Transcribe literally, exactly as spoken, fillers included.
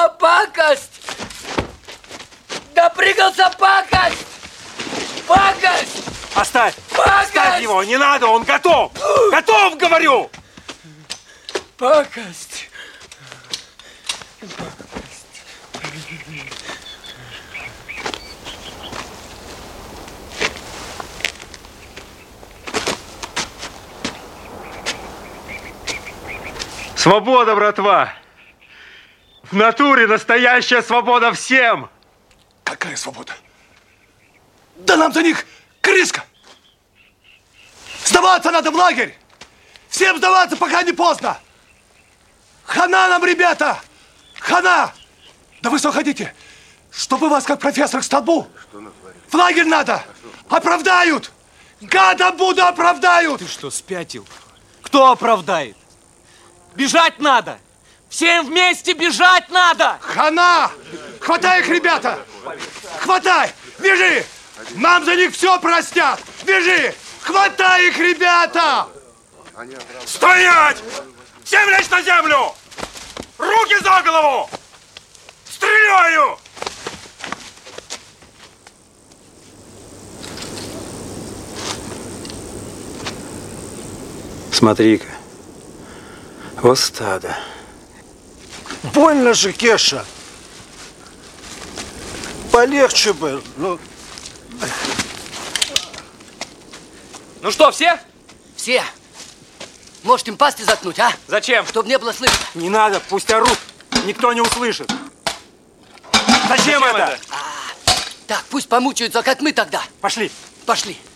О, пакость! Допрыгался пакость! Пакость! Оставь! Пакость! Оставь его! Не надо! Он готов! Готов, говорю! Пакость! Свобода, братва! В натуре настоящая свобода всем! Какая свобода? Да нам за них крышка! Сдаваться надо в лагерь! Всем сдаваться, пока не поздно! Хана нам, ребята! Хана! Да вы что хотите? Чтобы вас, как профессор, к столбу? В лагерь надо! Оправдают! Гадом буду оправдают! Ты что, спятил? Кто оправдает? Бежать надо! Всем вместе бежать надо! Хана! Хватай их, ребята! Хватай! Бежи! Нам за них все простят! Бежи! Хватай их, ребята! Стоять! Всем лечь на землю! Руки за голову! Стреляю! Смотри-ка. Вот стадо. Больно же, Кеша. Полегче бы. Ну, ну что, все? Все. Может, им пасти заткнуть, а? Зачем? Чтоб не было слышно. Не надо, пусть орут. Никто не услышит. Зачем, Зачем это? это? А, так, пусть помучаются, как мы тогда. Пошли. Пошли.